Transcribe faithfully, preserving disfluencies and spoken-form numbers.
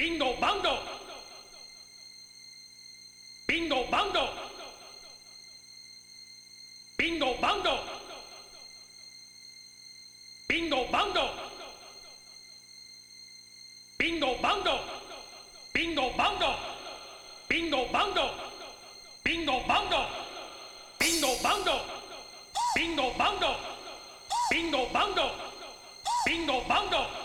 Bingo bongo. Bingo bongo. Bingo bongo. Bingo bongo. Bingo bongo. Bingo bongo. Bingo bongo. Bingo bongo. Bingo bongo. Bingo bongo. Bingo bongo. Bingo bongo.